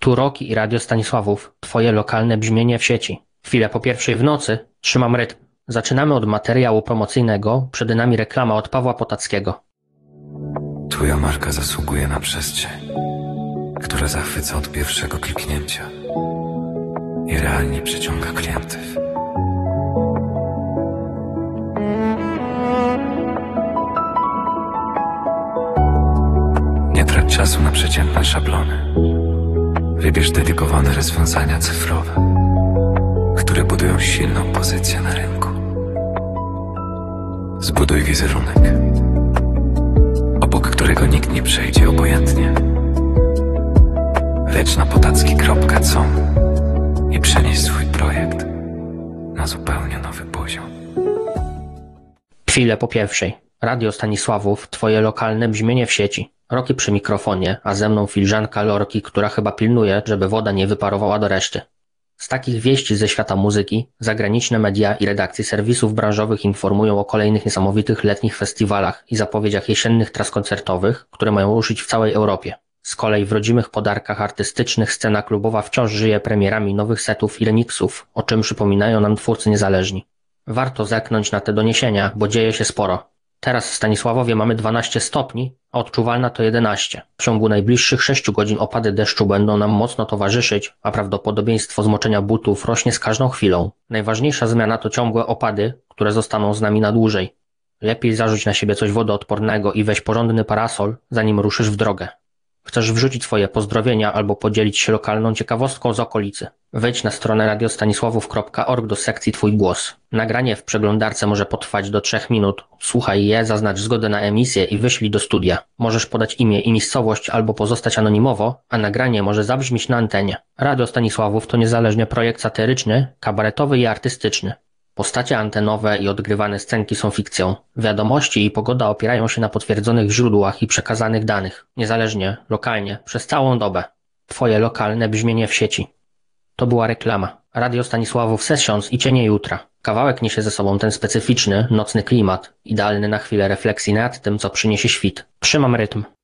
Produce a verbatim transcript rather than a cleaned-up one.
Tu Roki i Radio Stanisławów, twoje lokalne brzmienie w sieci. Chwilę po pierwszej w nocy trzymam rytm. Zaczynamy od materiału promocyjnego, przed nami reklama od Pawła Potackiego. Twoja marka zasługuje na przestrzeń, która zachwyca od pierwszego kliknięcia i realnie przyciąga klientów. Nie trać czasu na przeciętne szablony. Wybierz dedykowane rozwiązania cyfrowe, które budują silną pozycję na rynku. Zbuduj wizerunek, obok którego nikt nie przejdzie obojętnie. Lecz na potacki kropka com i przenieś swój projekt na zupełnie nowy poziom. Chwilę po pierwszej. Radio Stanisławów, twoje lokalne brzmienie w sieci. Roki przy mikrofonie, a ze mną filiżanka Lorki, która chyba pilnuje, żeby woda nie wyparowała do reszty. Z takich wieści ze świata muzyki, zagraniczne media i redakcje serwisów branżowych informują o kolejnych niesamowitych letnich festiwalach i zapowiedziach jesiennych tras koncertowych, które mają ruszyć w całej Europie. Z kolei w rodzimych podarkach artystycznych scena klubowa wciąż żyje premierami nowych setów i remixów, o czym przypominają nam twórcy niezależni. Warto zerknąć na te doniesienia, bo dzieje się sporo. Teraz w Stanisławowie mamy dwanaście stopni, a odczuwalna to jedenaście. W ciągu najbliższych sześciu godzin opady deszczu będą nam mocno towarzyszyć, a prawdopodobieństwo zmoczenia butów rośnie z każdą chwilą. Najważniejsza zmiana to ciągłe opady, które zostaną z nami na dłużej. Lepiej zarzuć na siebie coś wodoodpornego i weź porządny parasol, zanim ruszysz w drogę. Chcesz wrzucić swoje pozdrowienia albo podzielić się lokalną ciekawostką z okolicy? Wejdź na stronę radio stanisławów kropka org do sekcji Twój głos. Nagranie w przeglądarce może potrwać do trzech minut. Słuchaj je, zaznacz zgodę na emisję i wyślij do studia. Możesz podać imię i miejscowość albo pozostać anonimowo, a nagranie może zabrzmieć na antenie. Radio Stanisławów to niezależny projekt satyryczny, kabaretowy i artystyczny. Postacie antenowe i odgrywane scenki są fikcją. Wiadomości i pogoda opierają się na potwierdzonych źródłach i przekazanych danych. Niezależnie, lokalnie, przez całą dobę. Twoje lokalne brzmienie w sieci. To była reklama. Radio Stanisławów Sessions i Cienie Jutra. Kawałek niesie ze sobą ten specyficzny, nocny klimat, idealny na chwilę refleksji nad tym, co przyniesie świt. Trzymam rytm.